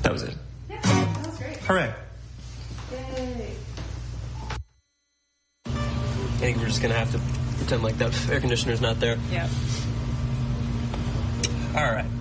That was it. Yeah, that was great. Hooray. Yay. I think we're just going to have to pretend like that air conditioner's not there. Yeah. All right.